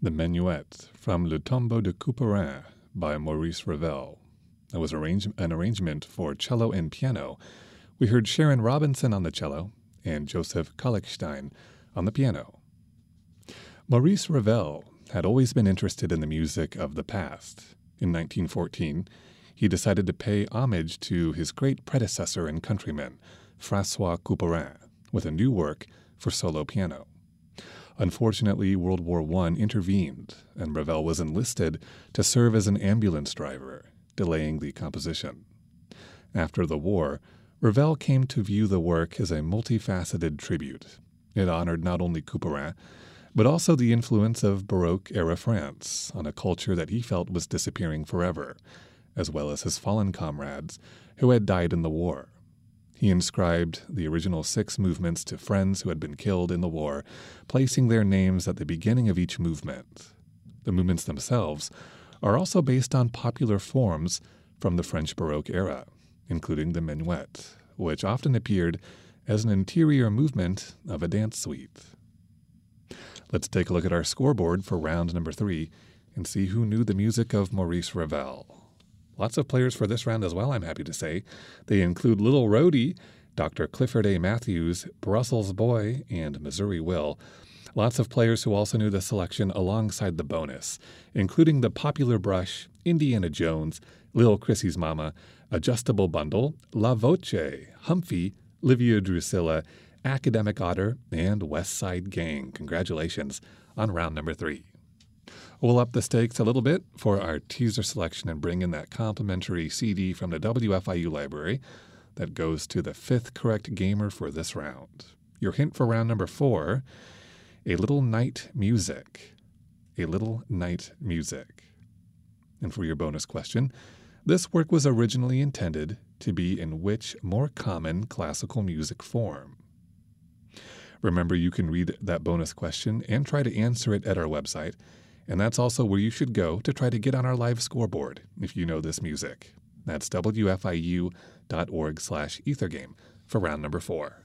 The Menuet from Le Tombeau de Couperin by Maurice Ravel. That was an arrangement for cello and piano. We heard Sharon Robinson on the cello and Joseph Kalkstein on the piano. Maurice Ravel had always been interested in the music of the past. In 1914, he decided to pay homage to his great predecessor and countryman, François Couperin, with a new work for solo piano. Unfortunately, World War I intervened, and Ravel was enlisted to serve as an ambulance driver, delaying the composition. After the war, Ravel came to view the work as a multifaceted tribute. It honored not only Couperin, but also the influence of Baroque-era France on a culture that he felt was disappearing forever, as well as his fallen comrades who had died in the war. He inscribed the original 6 movements to friends who had been killed in the war, placing their names at the beginning of each movement. The movements themselves are also based on popular forms from the French Baroque era, including the minuet, which often appeared as an interior movement of a dance suite. Let's take a look at our scoreboard for round number 3 and see who knew the music of Maurice Ravel. Lots of players for this round as well, I'm happy to say. They include Little Rhodey, Dr. Clifford A. Matthews, Brussels Boy, and Missouri Will. Lots of players who also knew the selection alongside the bonus, including the Popular Brush, Indiana Jones, Lil Chrissy's Mama, Adjustable Bundle, La Voce, Humphy, Livia Drusilla, Academic Otter, and West Side Gang. Congratulations on round number 3. We'll up the stakes a little bit for our teaser selection and bring in that complimentary CD from the WFIU library that goes to the 5th correct gamer for this round. Your hint for round number 4, A Little Night Music. A Little Night Music. And for your bonus question, this work was originally intended to be in which more common classical music form? Remember, you can read that bonus question and try to answer it at our website. And that's also where you should go to try to get on our live scoreboard if you know this music. That's wfiu.org/ethergame for round number 4.